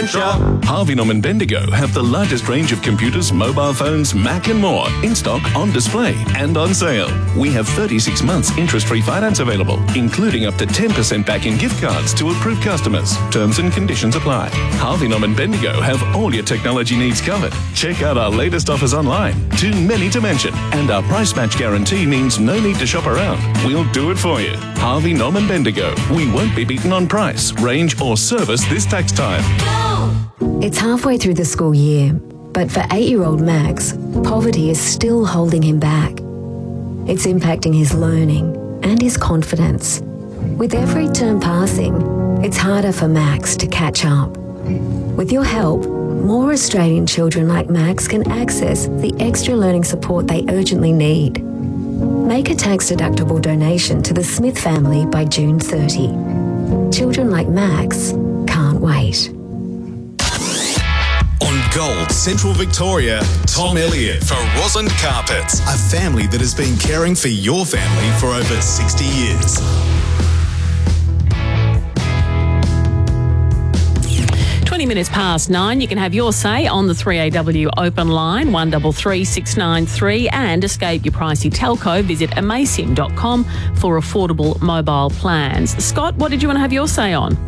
adventure. Harvey Norman Bendigo have the largest range of computers, mobile phones, Mac and more in stock, on display and on sale. We have 36 months interest-free finance available, including up to 10% back in gift cards to approved customers. Terms and conditions apply. Harvey Norman Bendigo have all your technology needs covered. Check out our latest offers online. Too many to mention. And our price match guarantee means no need to shop around. We'll do it for you. Harvey Norman Bendigo. We won't be beaten on price, range or service this tax time. It's halfway through the school year, but for 8-year-old Max, poverty is still holding him back. It's impacting his learning and his confidence. With every term passing, it's harder for Max to catch up. With your help, more Australian children like Max can access the extra learning support they urgently need. Make a tax-deductible donation to the Smith family by June 30. Children like Max can't wait. On Gold Central Victoria, Tom Elliott for Rosin Carpets, a family that has been caring for your family for over 60 years. 20 minutes past 9. You can have your say on the 3AW open line, 133 693, and escape your pricey telco. Visit amasim.com for affordable mobile plans. Scott, what did you want to have your say on?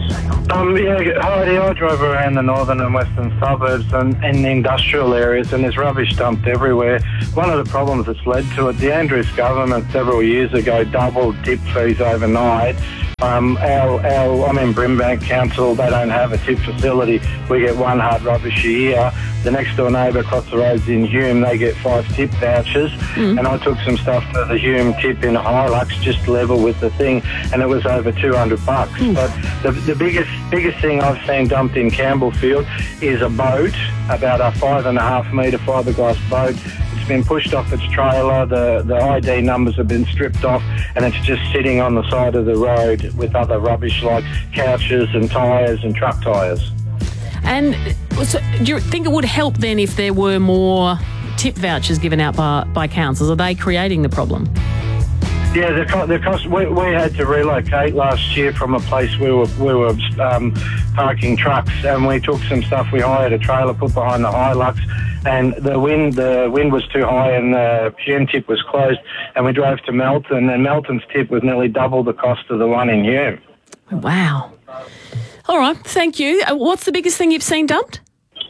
Heidi, I drove around the northern and western suburbs and in the industrial areas, and there's rubbish dumped everywhere. One of the problems that's led to it, the Andrews government several years ago doubled tip fees overnight. I'm in Brimbank Council. They don't have a tip facility. We get one hard rubbish a year. The next door neighbour across the road's in Hume. They get 5 tip vouchers. And I took some stuff to the Hume tip in Hilux, just level with the thing, and it was over $200. But the biggest thing I've seen dumped in Campbellfield is a boat, about a 5.5 metre fiberglass boat. It's been pushed off its trailer, the ID numbers have been stripped off, and it's just sitting on the side of the road with other rubbish like couches and tyres and truck tyres. And so do you think it would help then if there were more tip vouchers given out by councils? Are they creating the problem? Yeah, the cost. We had to relocate last year from a place we were parking trucks, and we took some stuff. We hired a trailer, put behind the Hilux, and the wind was too high, and the Hume tip was closed. And we drove to Melton, and Melton's tip was nearly double the cost of the one in Hume. Wow. All right, thank you. What's the biggest thing you've seen dumped?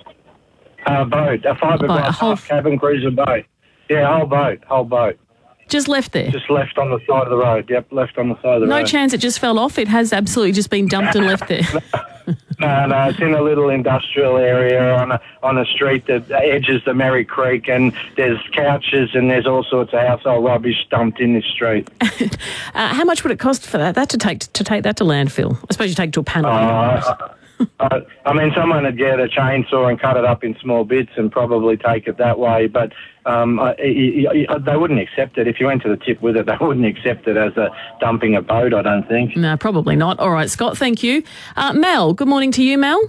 A boat, a fiberglass half cabin cruiser boat. Yeah, whole boat. Just left there? Just left on the side of the road. Yep, left on the side of the road. No chance it just fell off? It has absolutely just been dumped and left there? No, it's in a little industrial area on a street that edges the Merry Creek, and there's couches and there's all sorts of household rubbish dumped in this street. How much would it cost for that to take that to landfill? I suppose you take it to a panel. I mean, someone would get a chainsaw and cut it up in small bits and probably take it that way, but they wouldn't accept it. If you went to the tip with it, they wouldn't accept it as dumping a boat, I don't think. No, probably not. All right, Scott, thank you. Mel, good morning to you, Mel.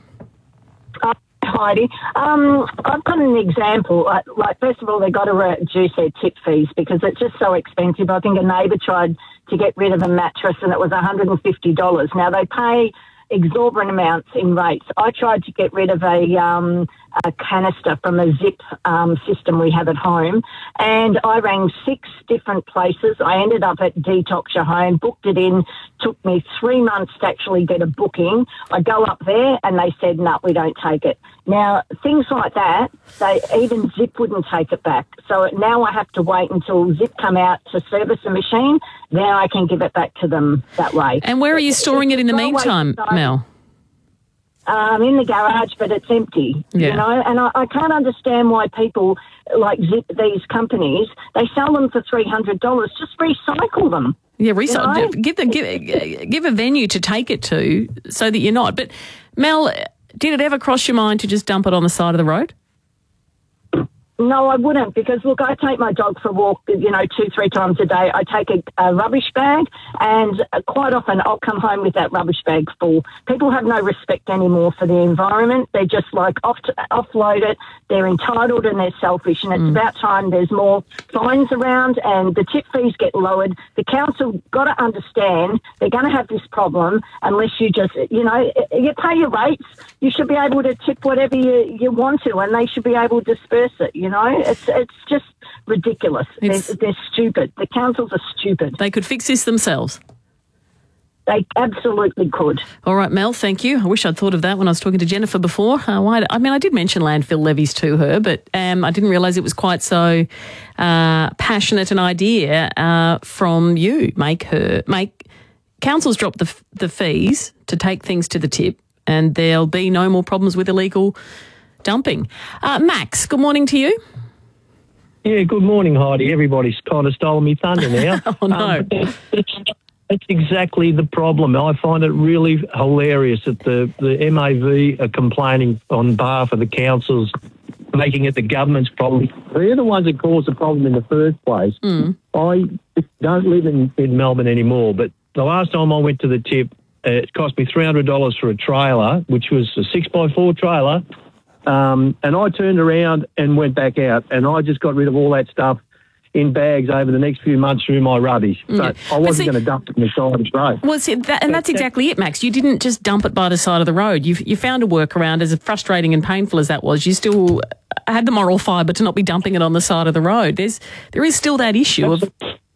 Heidi, I've got an example. Like, first of all, they got to reduce their tip fees because it's just so expensive. I think a neighbour tried to get rid of a mattress and it was $150. Now, they pay exorbitant amounts in rates. I tried to get rid of a canister from a zip system we have at home, and I rang 6 different places. I ended up at Detox Your Home, booked it in, took me 3 months to actually get a booking. I go up there and they said, no, we don't take it. Now, things like that, even Zip wouldn't take it back. So now I have to wait until Zip come out to service the machine, then I can give it back to them that way. And where are you storing it in the meantime, Mel? In the garage, but it's empty, you know, and I can't understand why people like Zip, these companies, they sell them for $300. Just recycle them. Yeah, give a venue to take it to so that you're not. But, Mel, did it ever cross your mind to just dump it on the side of the road? No, I wouldn't, because, look, I take my dog for a walk, 2-3 times a day. I take a rubbish bag, and quite often I'll come home with that rubbish bag full. People have no respect anymore for the environment. They're just like offload it. They're entitled and they're selfish, and it's about time there's more fines around and the tip fees get lowered. The council got to understand they're going to have this problem unless you just, you pay your rates. You should be able to tip whatever you want to, and they should be able to disperse it. It's just ridiculous. They're stupid. The councils are stupid. They could fix this themselves. They absolutely could. All right, Mel, thank you. I wish I'd thought of that when I was talking to Jennifer before. I did mention landfill levies to her, but I didn't realise it was quite so passionate an idea from you. Councils drop the fees to take things to the tip, and there'll be no more problems with illegal dumping. Max, good morning to you. Yeah, good morning, Heidi. Everybody's kind of stolen me thunder now. Oh, no. That's exactly the problem. I find it really hilarious that the MAV are complaining on behalf of the councils, making it the government's problem. They're the ones that caused the problem in the first place. I don't live in Melbourne anymore, but the last time I went to the tip, it cost me $300 for a trailer, which was a 6x4 trailer. And I turned around and went back out, and I just got rid of all that stuff in bags over the next few months through my rubbish. But I wasn't going to dump it on the side of the road. Well, that's exactly it, Max. You didn't just dump it by the side of the road. You found a workaround, as frustrating and painful as that was. You still had the moral fibre to not be dumping it on the side of the road. There is still that issue of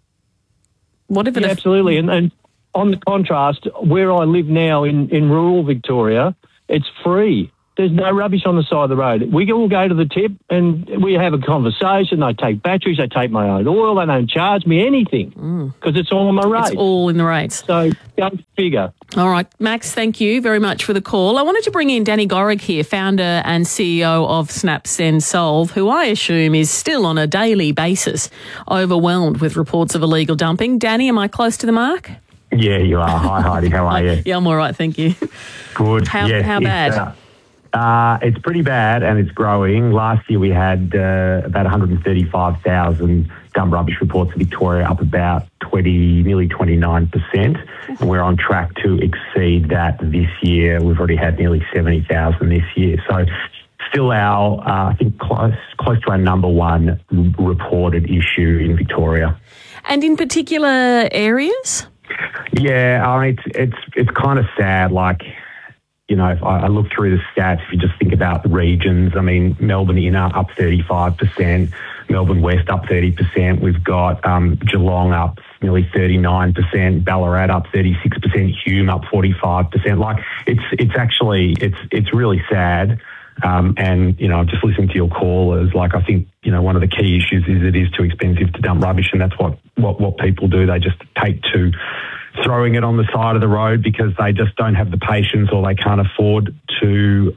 whatever. Yeah, absolutely. And on the contrast, where I live now in rural Victoria, it's free. There's no rubbish on the side of the road. We all go to the tip and we have a conversation. They take batteries, they take my own oil, they don't charge me anything because it's all on my rates. It's all in the rates. So go figure. All right, Max, thank you very much for the call. I wanted to bring in Danny Gorrick here, founder and CEO of Snap Send Solve, who I assume is still on a daily basis overwhelmed with reports of illegal dumping. Danny, am I close to the mark? Yeah, you are. Hi, Heidi. How are you? Yeah, I'm all right, thank you. Good. How bad? It's pretty bad, and it's growing. Last year we had about 135,000 dump rubbish reports in Victoria, up about nearly 29%. And we're on track to exceed that this year. We've already had nearly 70,000 this year. So still I think close to our number one reported issue in Victoria. And in particular areas? Yeah, I mean, it's kind of sad, like, if I look through the stats, if you just think about the regions, I mean, Melbourne Inner up 35%, Melbourne West up 30%. We've got Geelong up nearly 39%, Ballarat up 36%, Hume up 45%. Like, it's really sad. And, just listening to your callers, like, I think, one of the key issues is it is too expensive to dump rubbish, and that's what people do. They just take to throwing it on the side of the road because they just don't have the patience or they can't afford to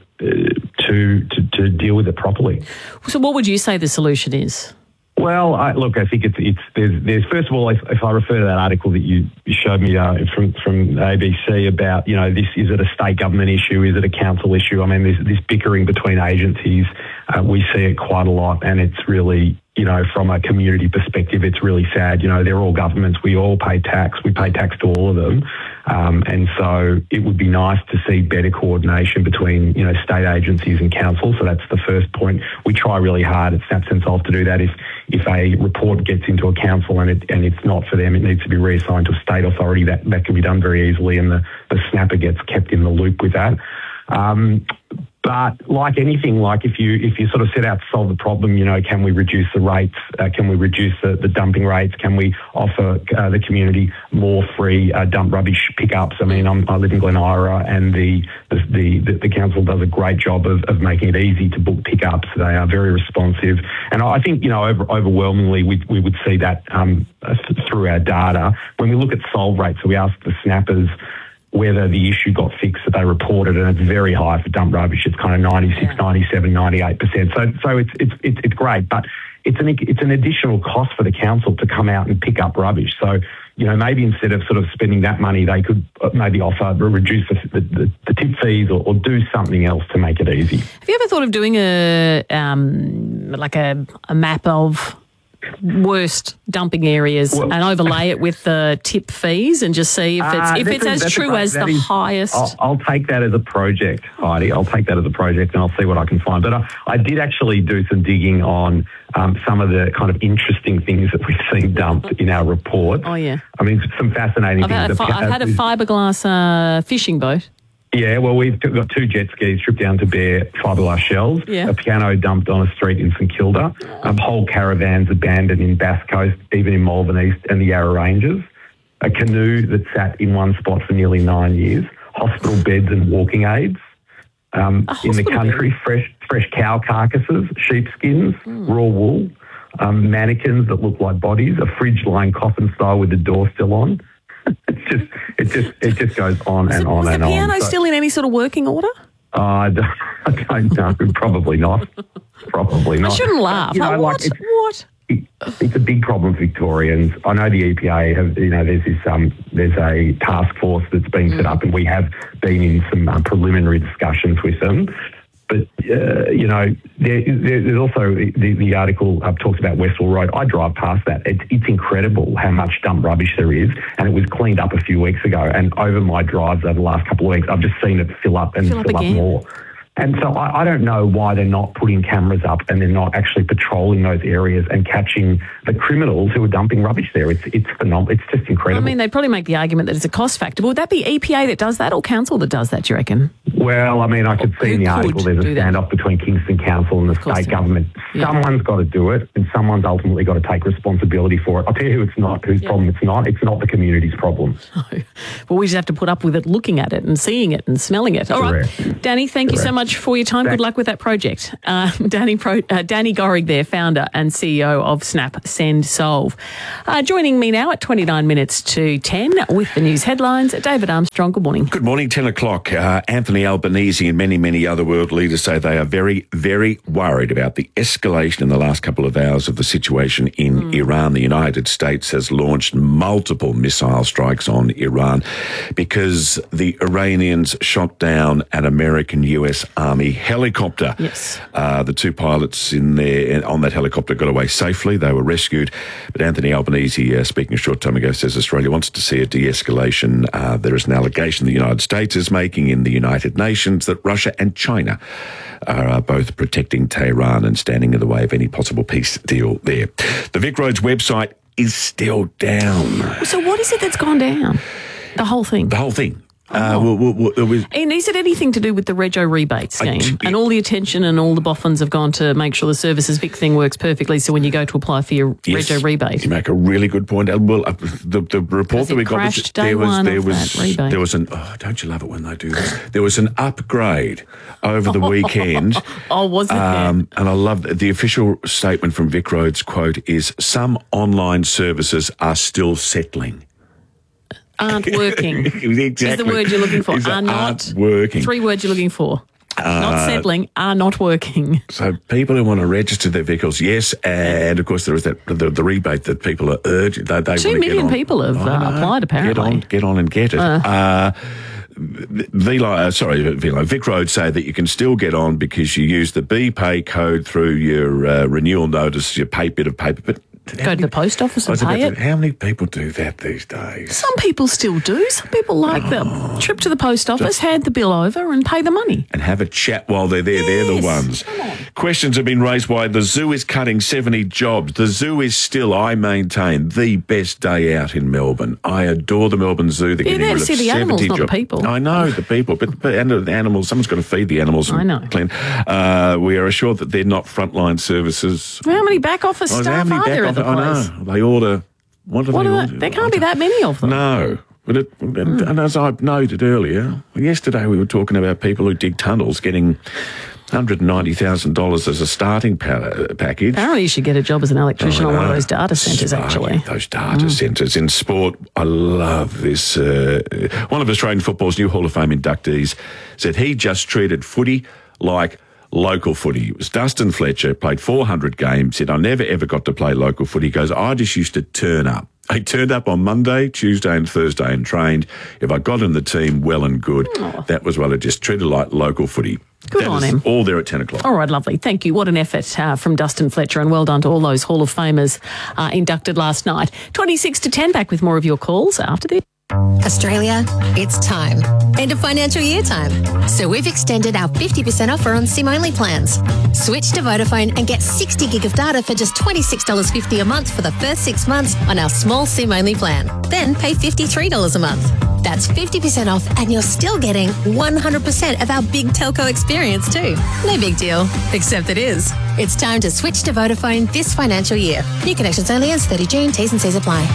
deal with it properly. So what would you say the solution is? Well, I think there's first of all, if I refer to that article that you showed me from ABC about, this, is it a state government issue? Is it a council issue? I mean, this bickering between agencies, we see it quite a lot, and it's really, from a community perspective, it's really sad. They're all governments. We all pay tax. We pay tax to all of them. And so it would be nice to see better coordination between, state agencies and council. So that's the first point. We try really hard at Snap Send Solve to do that. If a report gets into a council and it's not for them, it needs to be reassigned to a state authority. That can be done very easily, and the snapper gets kept in the loop with that. But like anything, like if you sort of set out to solve the problem, can we reduce the rates? Can we reduce the dumping rates? Can we offer the community more free dump rubbish pickups? I mean, I live in Glen Ira, and the council does a great job of making it easy to book pickups. They are very responsive, and I think overwhelmingly we would see that through our data when we look at solve rates. So we ask the snappers whether the issue got fixed that they reported, and it's very high for dump rubbish. It's kind of 96, 97, 98%. So it's great, but it's an additional cost for the council to come out and pick up rubbish. So, maybe instead of sort of spending that money, they could maybe reduce the tip fees or do something else to make it easy. Have you ever thought of doing a map of worst dumping areas and overlay it with the tip fees and just see if it's as true as the highest? I'll take that as a project, Heidi. I'll take that as a project and I'll see what I can find. But I did actually do some digging on some of the kind of interesting things that we've seen dumped in our report. Oh, yeah. I mean, some fascinating things. I've had a fiberglass fishing boat. Yeah, well, we've got 2 jet skis stripped down to bare fiberglass shells, a piano dumped on a street in St Kilda, whole caravans abandoned in Bass Coast, even in Malvern East and the Yarra Ranges, a canoe that sat in one spot for nearly 9 years, hospital beds and walking aids, in the country, fresh cow carcasses, sheepskins, raw wool, mannequins that look like bodies, a fridge lying coffin style with the door still on. It just goes on and on and on. Is the piano still in any sort of working order? I don't know. Probably not. I shouldn't laugh. What? It's a big problem for Victorians. I know the EPA have. There's a task force that's been set up, and we have been in some preliminary discussions with them. But, there's also the article talks about Westwell Road. I drive past that. It's incredible how much dump rubbish there is, and it was cleaned up a few weeks ago. And over my drives over the last couple of weeks, I've just seen it fill up more. And so I don't know why they're not putting cameras up and they're not actually patrolling those areas and catching the criminals who are dumping rubbish there. It's phenomenal. It's just incredible. I mean, they'd probably make the argument that it's a cost factor. But would that be EPA that does that or council that does that, do you reckon? Well, I mean, I could see in the article there's a standoff between Kingston Council and the state government. Yeah. Someone's got to do it and someone's ultimately got to take responsibility for it. I'll tell you who it's not, whose problem it's not. It's not the community's problem. No. Well, we just have to put up with it, looking at it and seeing it and smelling it. All right. Danny, thank you so much for your time. Good luck with that project. Danny Gorrig there, founder and CEO of Snap Send Solve. Joining me now at 29 minutes to 10 with the news headlines, David Armstrong. Good morning. Good morning. 10 o'clock. Anthony Albanese and many other world leaders say they are very, very worried about the escalation in the last couple of hours of the situation in Iran. The United States has launched multiple missile strikes on Iran because the Iranians shot down an American US Army helicopter. Yes. The 2 pilots on that helicopter got away safely. They were rescued. But Anthony Albanese, speaking a short time ago, says Australia wants to see a de-escalation. There is an allegation the United States is making in the United Nations that Russia and China are both protecting Tehran and standing in the way of any possible peace deal there. The Vic Roads website is still down. So what is it that's gone down? The whole thing? The whole thing. And is it anything to do with the Rego rebate scheme? And all the attention and all the boffins have gone to make sure the Services Vic thing works perfectly, so when you go to apply for your Rego rebate. You make a really good point. Well, the report that we got was there was an don't you love it when they do this? There was an upgrade over the weekend. Oh, was it? And I love the official statement from Vic Roads, quote, is some online services are still settling. Aren't working. Exactly. Is the word you're looking for. Are not aren't working. 3 words you're looking for. Not settling, are not working. So people who want to register their vehicles, yes, and of course there is that the rebate that people are urging. They 2 million people have applied, apparently. Get on and get it. Vic Roads say that you can still get on because you use the BPay code through your renewal notice, your bit of paper, but go to the post office and pay it. How many people do that these days? Some people still do. Some people like the trip to the post office, hand the bill over and pay the money. And have a chat while they're there. Yes. They're the ones. Questions have been raised why the zoo is cutting 70 jobs. The zoo is still, I maintain, the best day out in Melbourne. I adore the Melbourne Zoo. They're getting rid of 70 animals, jobs. not the people. I know, the people. But and the animals, someone's got to feed the animals. I know. Clean. We are assured that they're not frontline services. How many back office staff are there at the place? I know. They order. What do they order? There can't be that many of them. No. But and as I noted earlier, yesterday we were talking about people who dig tunnels getting $190,000 as a starting package. Apparently you should get a job as an electrician on one of those data centres, actually. Those data centres. In sport, I love this. One of Australian football's new Hall of Fame inductees said he just treated footy like local footy. It was Dustin Fletcher, played 400 games, said, I never ever got to play local footy. He goes, I just used to turn up. I turned up on Monday, Tuesday and Thursday and trained. If I got in the team, well and good. That was well. I just treated like local footy. Good on him. All there at 10 o'clock. All right, lovely. Thank you. What an effort from Dustin Fletcher, and well done to all those Hall of Famers inducted last night. 26 to 10, back with more of your calls after this. Australia, it's time. End of financial year time. So we've extended our 50% offer on SIM-only plans. Switch to Vodafone and get 60 gig of data for just $26.50 a month for the first 6 months on our small SIM-only plan. Then pay $53 a month. That's 50% off, and you're still getting 100% of our big telco experience too. No big deal, except it is. It's time to switch to Vodafone this financial year. New connections only ends 30 June. T's and C's apply.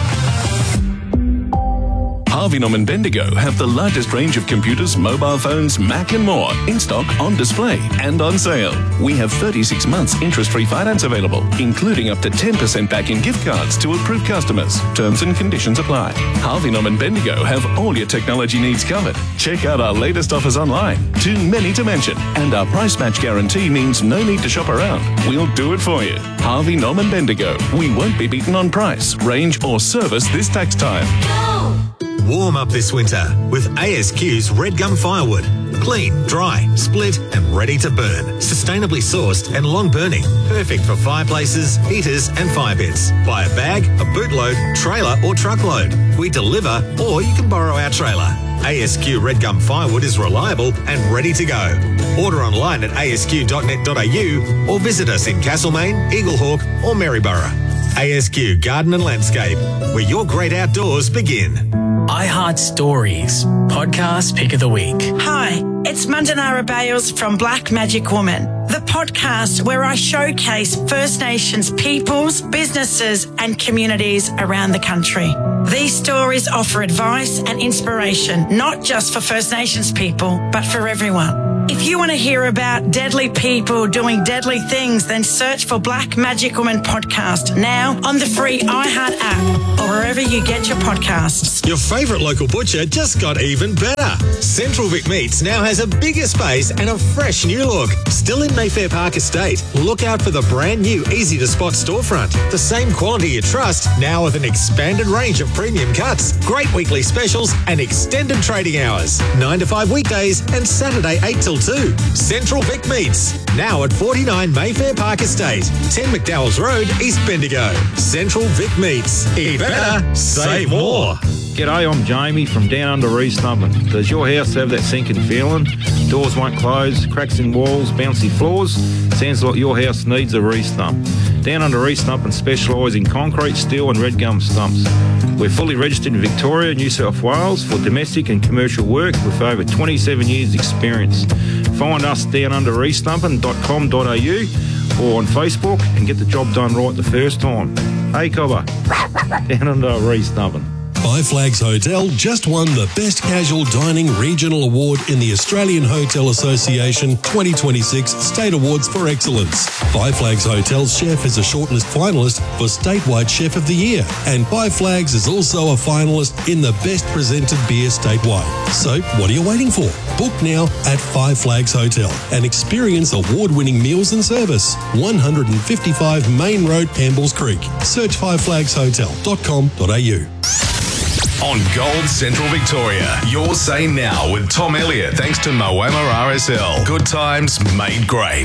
Harvey Norman Bendigo have the largest range of computers, mobile phones, Mac and more in stock, on display and on sale. We have 36 months interest-free finance available, including up to 10% back in gift cards to approved customers. Terms and conditions apply. Harvey Norman Bendigo have all your technology needs covered. Check out our latest offers online. Too many to mention. And our price match guarantee means no need to shop around. We'll do it for you. Harvey Norman Bendigo. We won't be beaten on price, range or service this tax time. Warm up this winter with ASQ's Red Gum Firewood. Clean, dry, split and ready to burn. Sustainably sourced and long burning. Perfect for fireplaces, heaters and fire pits. Buy a bag, a bootload, trailer or truckload. We deliver, or you can borrow our trailer. ASQ Red Gum Firewood is reliable and ready to go. Order online at asq.net.au or visit us in Castlemaine, Eaglehawk or Maryborough. ASQ Garden and Landscape, where your great outdoors begin. iHeart Stories, podcast pick of the week. Hi, it's Mandanara Bales from Black Magic Woman, the podcast where I showcase First Nations peoples, businesses and communities around the country. These stories offer advice and inspiration, not just for First Nations people, but for everyone. If you want to hear about deadly people doing deadly things, then search for Black Magic Woman podcast now on the free iHeart app or wherever you get your podcasts. Your favourite local butcher just got even better. Central Vic Meats now has a bigger space and a fresh new look. Still in Mayfair Park Estate. Look out for the brand new easy-to-spot storefront. The same quality you trust, now with an expanded range of premium cuts, great weekly specials and extended trading hours. 9 to 5 weekdays and Saturday 8 till 2. Central Vic Meats, now at 49 Mayfair Park Estate, 10 McDowell's Road, East Bendigo. Central Vic Meats. Eat better, save more. G'day, I'm Jamie from Down Under Restumpin. Does your house have that sinking feeling? Doors won't close, cracks in walls, bouncy floors? Sounds like your house needs a restump. Down Under Restumpin specialise in concrete, steel and red gum stumps. We're fully registered in Victoria, New South Wales for domestic and commercial work with over 27 years experience. Find us downunderrestumpin.com.au or on Facebook and get the job done right the first time. Hey, Cobber, Down Under Restumpin. Five Flags Hotel just won the Best Casual Dining Regional Award in the Australian Hotel Association 2026 State Awards for Excellence. Five Flags Hotel's chef is a shortlist finalist for Statewide Chef of the Year, and Five Flags is also a finalist in the Best Presented Beer statewide. So, what are you waiting for? Book now at Five Flags Hotel and experience award-winning meals and service. 155 Main Road, Campbells Creek. Search fiveflagshotel.com.au. On Gold Central Victoria, your say now with Tom Elliott, thanks to Moama RSL. Good times made great.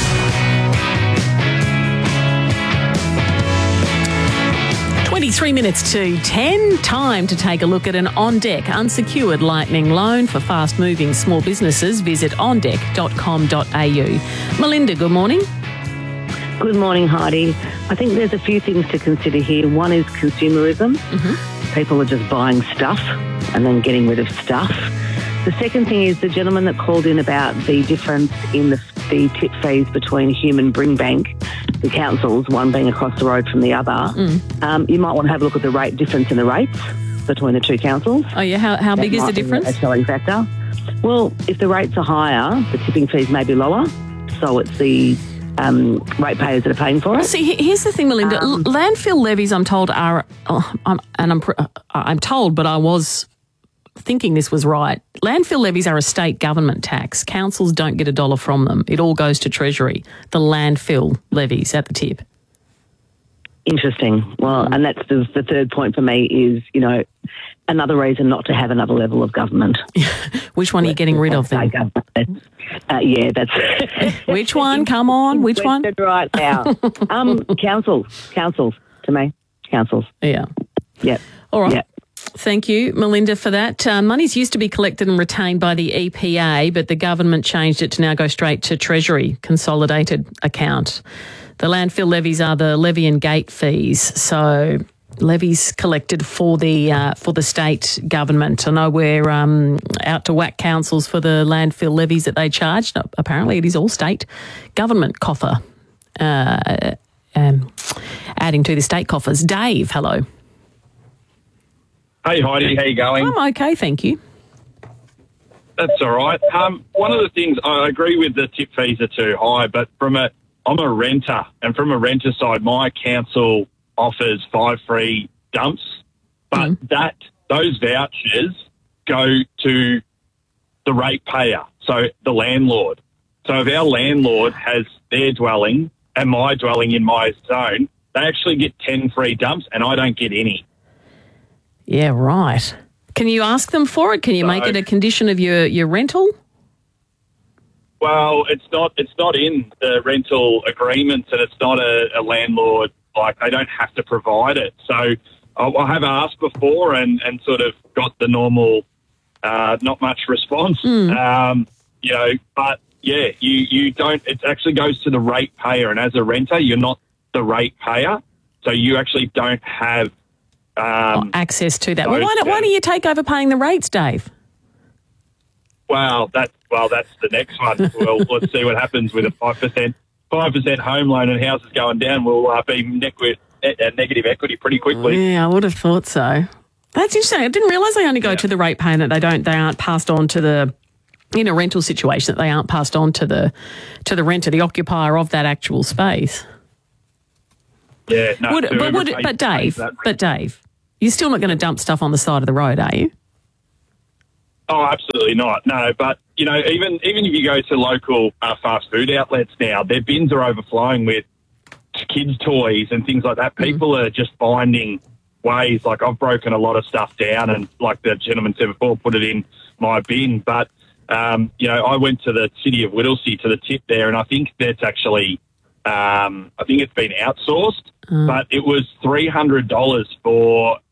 Three minutes to 10. Time to take a look at an on-deck unsecured Lightning loan for fast-moving small businesses. Visit ondeck.com.au. Melinda, good morning. Good morning, Heidi. I think there's a few things to consider here. One is consumerism. People are just buying stuff and then getting rid of stuff. The second thing is the gentleman that called in about the difference in the tip fees between Human Bring Bank, the councils, one being across the road from the other. You might want to have a look at the rate difference in the rates between the two councils. Oh, yeah? How big is the difference? A selling factor. Well, if the rates are higher, the tipping fees may be lower. So it's the ratepayers that are paying for it. See, here's the thing, Melinda. Landfill levies, I'm told, are, I'm told, but I was thinking this was right. Landfill levies are a state government tax. Councils don't get a dollar from them. It all goes to Treasury. The landfill levies at the tip. Interesting. Well, and that's the third point for me is, another reason not to have another level of government. Which one are you getting rid of then? Yeah, that's... Which one? Come on, which one? Right now. Councils, to me. Councils. Yeah. Yep. All right. Yep. Thank you, Melinda, for that. Monies used to be collected and retained by the EPA, but the government changed it to now go straight to Treasury consolidated account. The landfill levies are the levy and gate fees, so levies collected for the state government. I know we're out to whack councils for the landfill levies that they charge. No, apparently, it is all state government coffer, adding to the state coffers. Dave, hello. Hey Heidi, how you going? I'm okay, thank you. That's all right. One of the things, I agree with the tip fees are too high, but I'm a renter, and from a renter side, my council offers 5 free dumps, but those vouchers go to the ratepayer, so the landlord. So if our landlord has their dwelling and my dwelling in my zone, they actually get 10 free dumps, and I don't get any. Yeah, right. Can you ask them for it? Can you make it a condition of your rental? Well, it's not in the rental agreements, and it's not a landlord, like they don't have to provide it. So I have asked before and sort of got the normal, not much response. But yeah, you don't, it actually goes to the ratepayer, and as a renter, you're not the ratepayer, so you actually don't have access to that. Well, why don't you take over paying the rates, Dave? Well, that's the next one. Well, let's see what happens with a 5% home loan and houses going down. We'll be negative equity pretty quickly. Yeah, I would have thought so. That's interesting. I didn't realise they only go to the ratepayer, and that they aren't passed on to the, in a rental situation, that they aren't passed on to the renter, the occupier of that actual space. Yeah, no. But Dave, you're still not going to dump stuff on the side of the road, are you? Oh, absolutely not. No, but, even if you go to local fast food outlets now, their bins are overflowing with kids' toys and things like that. People are just finding ways. Like, I've broken a lot of stuff down and, like the gentleman said before, put it in my bin. But, I went to the city of Whittlesea to the tip there, and I think that's actually, I think it's been outsourced, but it was $300 for